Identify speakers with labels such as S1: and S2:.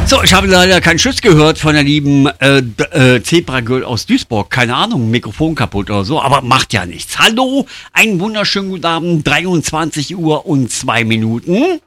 S1: So, ich habe leider keinen Schuss gehört von der lieben Zebra Girl aus Duisburg. Keine Ahnung, Mikrofon kaputt oder so, aber macht ja nichts. Hallo, einen wunderschönen guten Abend, 23 Uhr und 2 Minuten.